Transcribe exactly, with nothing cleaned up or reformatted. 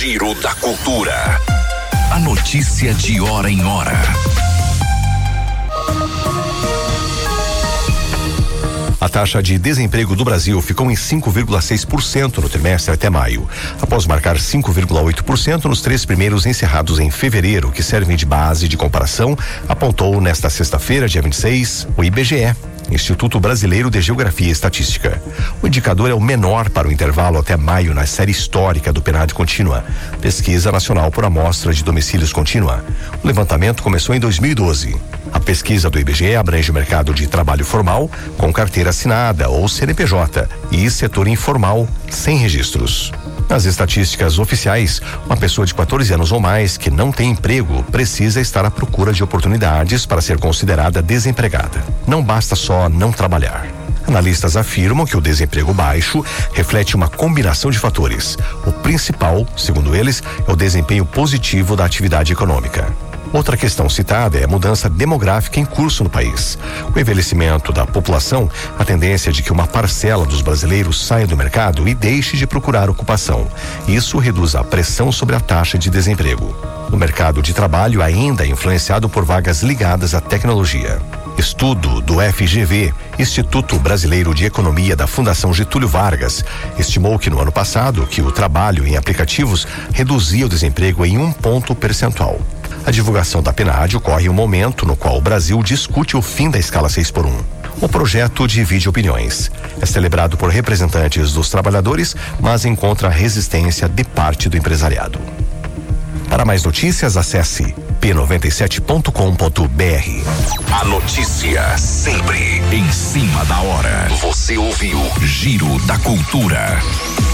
Giro da Cultura. A notícia de hora em hora. A taxa de desemprego do Brasil ficou em cinco vírgula seis por cento no trimestre até maio, após marcar cinco vírgula oito por cento nos três primeiros encerrados em fevereiro, que servem de base de comparação, apontou nesta sexta-feira, dia vinte e seis, o I B G E. Instituto Brasileiro de Geografia e Estatística. O indicador é o menor para o intervalo até maio na série histórica do PNAD Contínua, Pesquisa Nacional por Amostra de Domicílios Contínua. O levantamento começou em dois mil e doze. A pesquisa do I B G E abrange o mercado de trabalho formal, com carteira assinada ou C N P J, e setor informal, sem registros. Nas estatísticas oficiais, uma pessoa de quatorze anos ou mais que não tem emprego precisa estar à procura de oportunidades para ser considerada desempregada. Não basta só não trabalhar. Analistas afirmam que o desemprego baixo reflete uma combinação de fatores. O principal, segundo eles, é o desempenho positivo da atividade econômica. Outra questão citada é a mudança demográfica em curso no país. Com o envelhecimento da população, a tendência de que uma parcela dos brasileiros saia do mercado e deixe de procurar ocupação. Isso reduz a pressão sobre a taxa de desemprego. O mercado de trabalho ainda é influenciado por vagas ligadas à tecnologia. Estudo do F G V, Instituto Brasileiro de Economia da Fundação Getúlio Vargas, estimou que no ano passado que o trabalho em aplicativos reduzia o desemprego em um ponto percentual. A divulgação da PNAD ocorre em um momento no qual o Brasil discute o fim da escala seis por um. O projeto divide opiniões. É celebrado por representantes dos trabalhadores, mas encontra resistência de parte do empresariado. Para mais notícias, acesse p noventa e sete ponto com ponto b r. A notícia sempre em cima da hora. Você ouviu Giro da Cultura.